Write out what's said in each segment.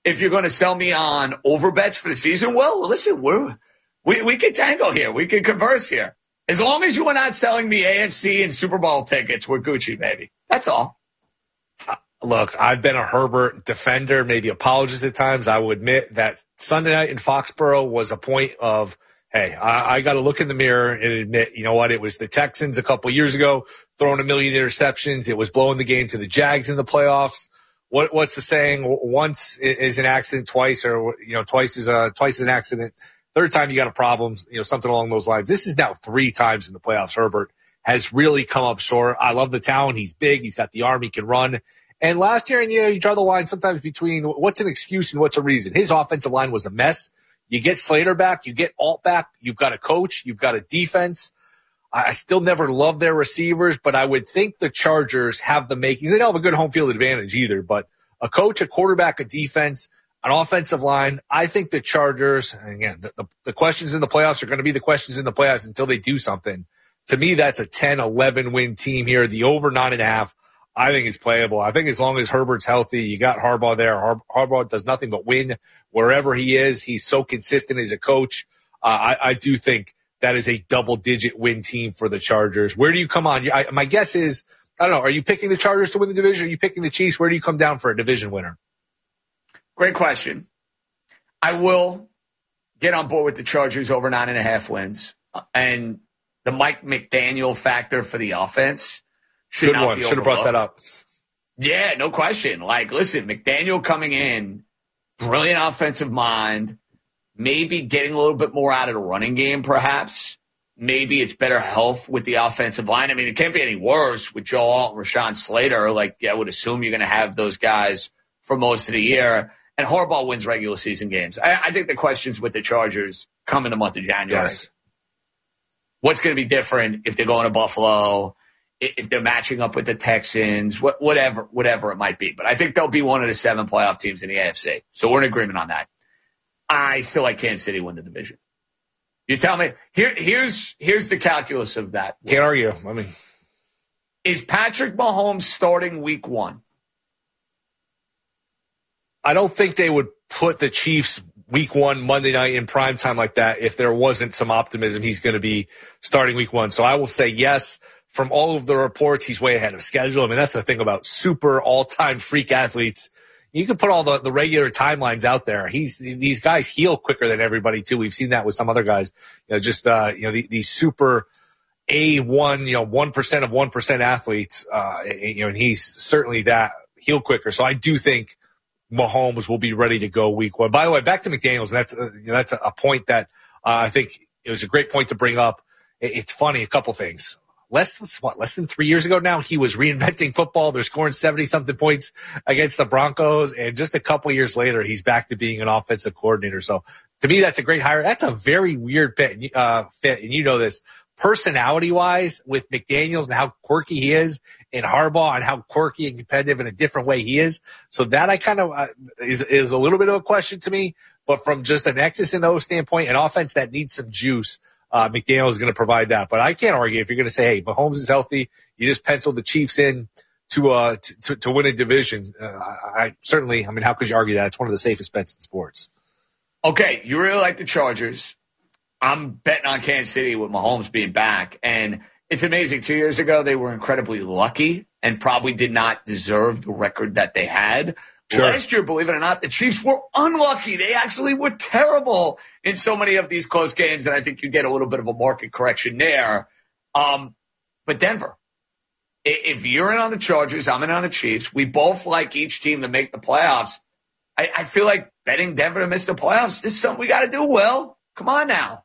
if you're going to sell me on over bets for the season, well, listen, we can tango here. We can converse here. As long as you are not selling me AFC and Super Bowl tickets, we're Gucci, baby. That's all. Look, I've been a Herbert defender, maybe apologist at times. I will admit that Sunday night in Foxborough was a point of, hey, I got to look in the mirror and admit, you know what? It was the Texans a couple of years ago throwing 1 million interceptions. It was blowing the game to the Jags in the playoffs. What's the saying? Once is an accident, twice, or twice is an accident. Third time you got a problem, something along those lines. This is now 3 times in the playoffs. Herbert has really come up short. I love the talent. He's big. He's got the arm. He can run. And last year, you draw the line sometimes between what's an excuse and what's a reason. His offensive line was a mess. You get Slater back. You get Alt back. You've got a coach. You've got a defense. I still never loved their receivers, but I would think the Chargers have the makings. They don't have a good home field advantage either, but a coach, a quarterback, a defense, an offensive line. I think the Chargers, again, the questions in the playoffs are going to be the questions in the playoffs until they do something. To me, that's a 10-11 win team here. The over 9.5, I think is playable. I think as long as Herbert's healthy, you got Harbaugh there. Harbaugh does nothing but win wherever he is. He's so consistent as a coach. I do think that is a double-digit win team for the Chargers. Where do you come on? My guess is, I don't know, are you picking the Chargers to win the division? Are you picking the Chiefs? Where do you come down for a division winner? Great question. I will get on board with the Chargers over 9.5 wins. And the Mike McDaniel factor for the offense should Good not one. be Should have brought that up. Yeah, no question. Listen, McDaniel coming in, brilliant offensive mind, maybe getting a little bit more out of the running game, perhaps. Maybe it's better health with the offensive line. I mean, it can't be any worse with Joe Alt and Rashawn Slater. I would assume you're going to have those guys for most of the year. And Harbaugh wins regular season games. I think the questions with the Chargers come in the month of January. Yes. What's going to be different if they're going to Buffalo, if they're matching up with the Texans, whatever it might be. But I think they'll be one of the 7 playoff teams in the AFC. So we're in agreement on that. I still like Kansas City win the division. You tell me, here's the calculus of that. Can't argue. Is Patrick Mahomes starting week 1? I don't think they would put the Chiefs week 1 Monday night in prime time like that if there wasn't some optimism he's going to be starting week 1. So I will say yes. From all of the reports, he's way ahead of schedule. That's the thing about super all-time freak athletes. You can put all the regular timelines out there. These guys heal quicker than everybody too. We've seen that with some other guys. These super A1, 1% of 1% athletes. And he's certainly that heal quicker. So I do think Mahomes will be ready to go week 1. By the way, back to McDaniels. That's a point that I think it was a great point to bring up. It's funny, a couple things. Less than 3 years ago now, he was reinventing football. They're scoring 70-something points against the Broncos. And just a couple years later, he's back to being an offensive coordinator. So to me, that's a great hire. That's a very weird fit. And you know this. Personality-wise, with McDaniels and how quirky he is, and Harbaugh and how quirky and competitive in a different way he is. So that I kind of is a little bit of a question to me. But from just an X's and O's standpoint, an offense that needs some juice, McDaniel is going to provide that. But I can't argue if you're going to say, hey, Mahomes is healthy, you just penciled the Chiefs in to win a division. I certainly, how could you argue that? It's one of the safest bets in sports. Okay, you really like the Chargers. I'm betting on Kansas City with Mahomes being back. And it's amazing. 2 years ago, they were incredibly lucky and probably did not deserve the record that they had. Sure. Last year, believe it or not, the Chiefs were unlucky. They actually were terrible in so many of these close games, and I think you get a little bit of a market correction there. But Denver, if you're in on the Chargers, I'm in on the Chiefs. We both like each team to make the playoffs. I feel like betting Denver to miss the playoffs, this is something we got to do, Will. Come on now.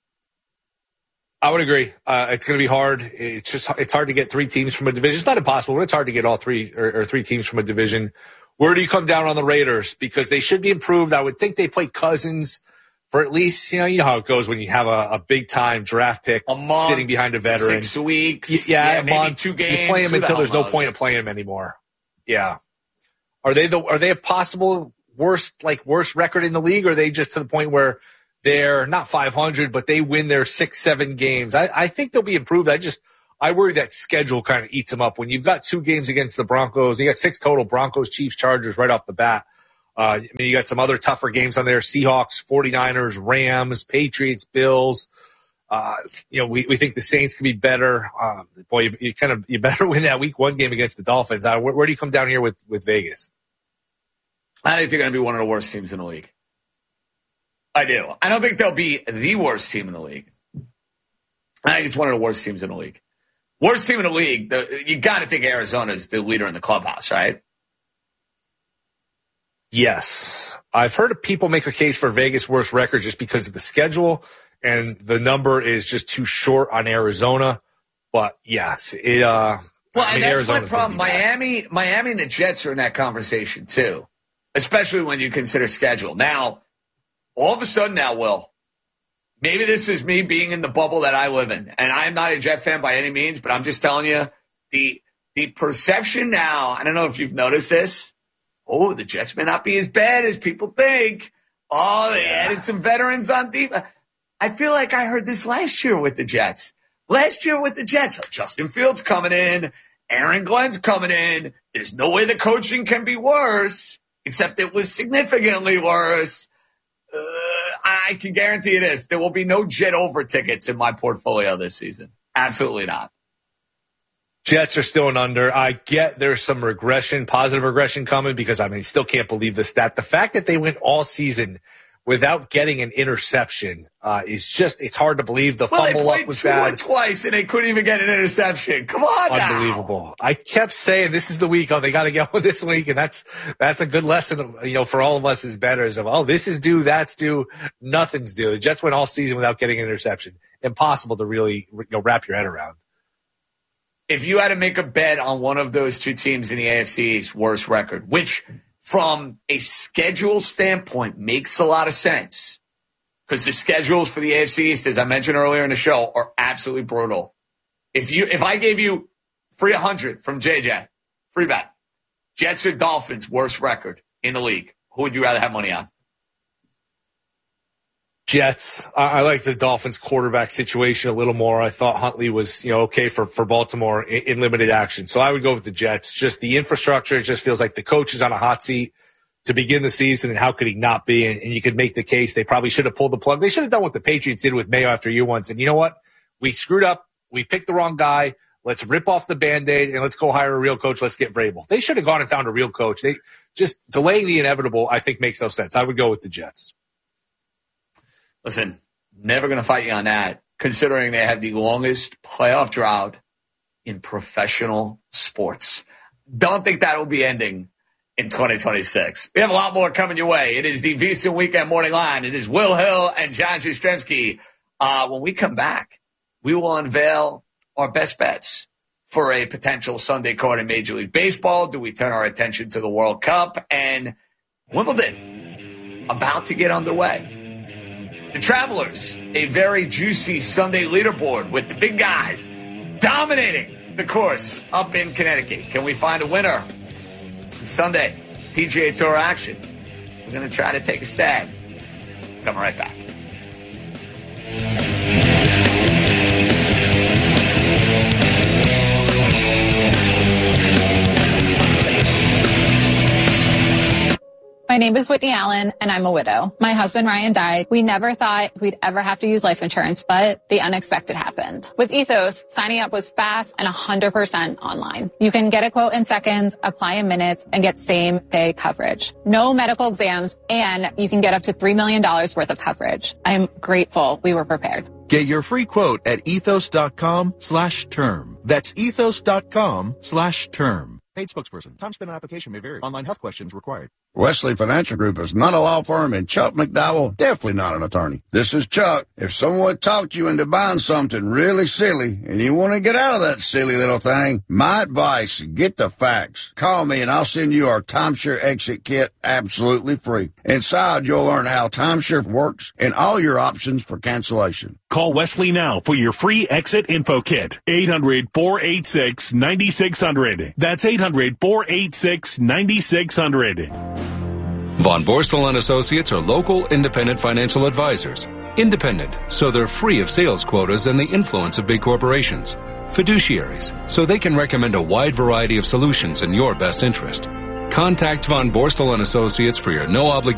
I would agree. It's going to be hard. It's hard to get 3 teams from a division. It's not impossible, but it's hard to get all 3 or 3 teams from a division. Where do you come down on the Raiders? Because they should be improved. I would think they play Cousins for at least, you know how it goes when you have a big-time draft pick sitting behind a veteran. 6 weeks. Yeah, maybe month. 2 games. You play him until there's no point of playing him anymore. Yeah. Are they a possible worst record in the league, or are they just to the point where they're not 500, but they win their 6-7 games? I think they'll be improved. I worry that schedule kind of eats them up. When you've got 2 games against the Broncos, you got 6 total, Broncos, Chiefs, Chargers right off the bat. You got some other tougher games on there: Seahawks, 49ers, Rams, Patriots, Bills. We think the Saints could be better. You better win that week 1 game against the Dolphins. Where do you come down here with Vegas? I think they're going to be one of the worst teams in the league. I do. I don't think they'll be the worst team in the league. I think it's one of the worst teams in the league. Worst team in the league, you got to think Arizona's the leader in the clubhouse, right? Yes. I've heard of people make a case for Vegas' worst record just because of the schedule, and the number is just too short on Arizona. But, yes, and that's Arizona's my problem. Miami and the Jets are in that conversation, too, especially when you consider schedule. Now, all of a sudden now, Will, maybe this is me being in the bubble that I live in, and I'm not a Jet fan by any means, but I'm just telling you, the perception now, I don't know if you've noticed this, the Jets may not be as bad as people think. They added some veterans on deep. I feel like I heard this last year with the Jets. Justin Fields coming in. Aaron Glenn's coming in. There's no way the coaching can be worse, except it was significantly worse. I can guarantee you this. There will be no Jet over tickets in my portfolio this season. Absolutely not. Jets are still an under. I get there's some positive regression coming because, still can't believe the stat. The fact that they went all season without getting an interception is just, it's hard to believe. The fumble luck was bad. They played twice and they couldn't even get an interception. Come on now. Unbelievable. I kept saying this is the week. They got to get one this week. And that's a good lesson, for all of us as bettors of, this is due, that's due, nothing's due. The Jets went all season without getting an interception. Impossible to really wrap your head around. If you had to make a bet on one of those two teams in the AFC's worst record, which from a schedule standpoint makes a lot of sense, because the schedules for the AFC East, as I mentioned earlier in the show, are absolutely brutal. If I gave you free 100 from JJ, free bet, Jets or Dolphins worst record in the league, who would you rather have money on? Jets. I like the Dolphins quarterback situation a little more. I thought Huntley was, okay for Baltimore in limited action. So I would go with the Jets. Just the infrastructure, it just feels like the coach is on a hot seat to begin the season, and how could he not be? And you could make the case they probably should have pulled the plug. They should have done what the Patriots did with Mayo after year one. And you know what? We screwed up. We picked the wrong guy. Let's rip off the Band-Aid and let's go hire a real coach. Let's get Vrabel. They should have gone and found a real coach. They just delaying the inevitable, I think, makes no sense. I would go with the Jets. Listen, never going to fight you on that, considering they have the longest playoff drought in professional sports. Don't think that will be ending in 2026. We have a lot more coming your way. It is the VSiN Weekend Morning Line. It is Will Hill and John Jastremski. When we come back, we will unveil our best bets for a potential Sunday card in Major League Baseball. Do we turn our attention to the World Cup? And Wimbledon about to get underway. The Travelers, a very juicy Sunday leaderboard with the big guys dominating the course up in Connecticut. Can we find a winner? Sunday, PGA Tour action. We're going to try to take a stab. Coming right back. My name is Whitney Allen, and I'm a widow. My husband, Ryan, died. We never thought we'd ever have to use life insurance, but the unexpected happened. With Ethos, signing up was fast and 100% online. You can get a quote in seconds, apply in minutes, and get same-day coverage. No medical exams, and you can get up to $3 million worth of coverage. I'm grateful we were prepared. Get your free quote at ethos.com/term. That's ethos.com/term. Paid spokesperson. Time spent on application may vary. Online health questions required. Wesley Financial Group is not a law firm, and Chuck McDowell definitely not an attorney. This is Chuck. If someone talked you into buying something really silly and you want to get out of that silly little thing, my advice, get the facts. Call me and I'll send you our timeshare exit kit absolutely free. Inside, you'll learn how timeshare works and all your options for cancellation. Call Wesley now for your free exit info kit. 800-486-9600. That's 800-486-9600. Von Borstel & Associates are local, independent financial advisors. Independent, so they're free of sales quotas and the influence of big corporations. Fiduciaries, so they can recommend a wide variety of solutions in your best interest. Contact Von Borstel and Associates for your no obligation